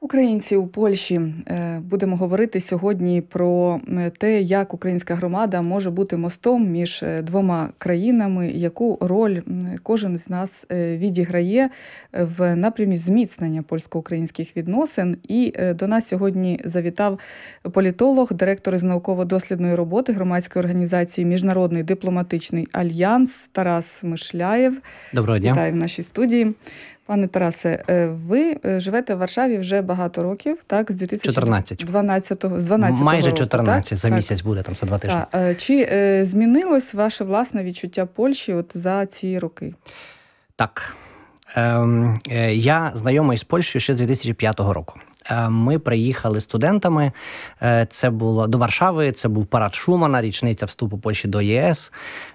Українці у Польщі. Будемо говорити сьогодні про те, як українська громада може бути мостом між двома країнами, яку роль кожен з нас відіграє в напрямі зміцнення польсько-українських відносин. І до нас сьогодні завітав політолог, директор із науково-дослідної роботи громадської організації «Міжнародний дипломатичний альянс» Тарас Мишляєв. Доброго дня. Вітаю в нашій студії. Пане Тарасе, ви живете в Варшаві вже багато років, так? З 2012 року. Майже 14, так? за місяць буде, там за 2 тижні. Чи змінилось ваше власне відчуття Польщі за ці роки? Так. Я знайомий з Польщею ще з 2005 року. Ми приїхали студентами, це було до Варшави, це був парад Шумана, річниця вступу Польщі до ЄС.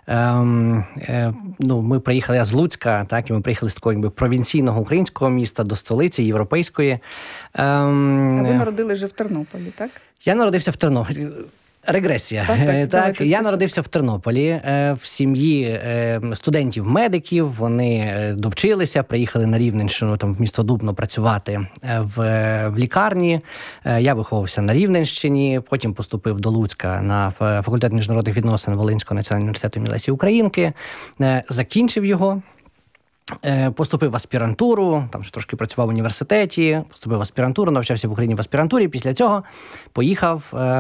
Ми приїхали, я з Луцька, так, і ми приїхали з такого провінційного українського міста до столиці європейської. А ви народились вже в Тернополі, так? Я народився в Тернополі. Регресія. Так, я народився в Тернополі в сім'ї студентів-медиків. Вони довчилися, приїхали на Рівненщину, там в місто Дубно працювати в лікарні. Я виховувався на Рівненщині, потім поступив до Луцька на факультет міжнародних відносин Волинського національного університету імені Лесі Українки. Закінчив його. Поступив в аспірантуру, там ще трошки працював в університеті, поступив в аспірантуру, навчався в Україні в аспірантурі. Після цього поїхав